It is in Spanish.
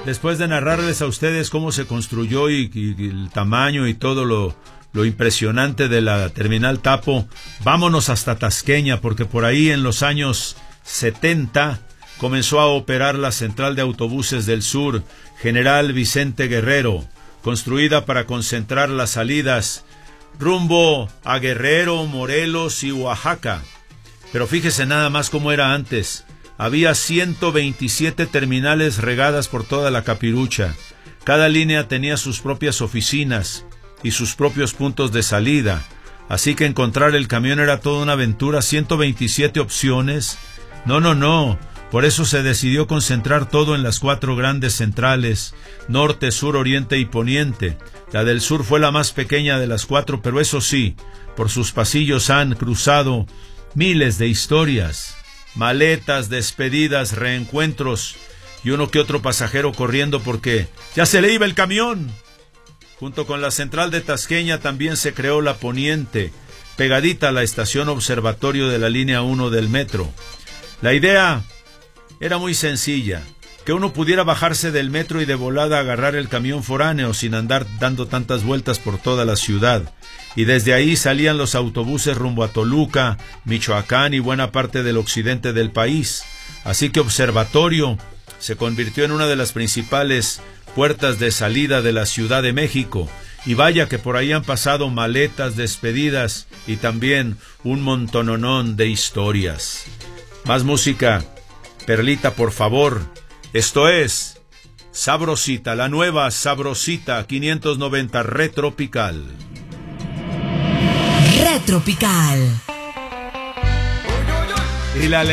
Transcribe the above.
después de narrarles a ustedes cómo se construyó y el tamaño y todo lo impresionante de la Terminal Tapo, vámonos hasta Tasqueña, porque por ahí en los años 70 comenzó a operar la Central de Autobuses del Sur General Vicente Guerrero, construida para concentrar las salidas rumbo a Guerrero, Morelos y Oaxaca. Pero fíjese nada más cómo era antes. Había 127 terminales regadas por toda la capirucha. Cada línea tenía sus propias oficinas y sus propios puntos de salida. Así que encontrar el camión era toda una aventura. 127 opciones. No. Por eso se decidió concentrar todo en las 4 grandes centrales, norte, sur, oriente y poniente. La del sur fue la más pequeña de las 4, pero eso sí, por sus pasillos han cruzado miles de historias, maletas, despedidas, reencuentros y uno que otro pasajero corriendo porque ya se le iba el camión. Junto con la central de Tasqueña también se creó la poniente, pegadita a la estación observatorio de la línea 1 del metro. La idea era muy sencilla, que uno pudiera bajarse del metro y de volada agarrar el camión foráneo sin andar dando tantas vueltas por toda la ciudad. Y desde ahí salían los autobuses rumbo a Toluca, Michoacán y buena parte del occidente del país. Así que Observatorio se convirtió en una de las principales puertas de salida de la Ciudad de México. Y vaya que por ahí han pasado maletas, despedidas y también un montononón de historias. Más música. Perlita, por favor. Esto es Sabrosita, la nueva Sabrosita 590 Retropical. Retropical. Y la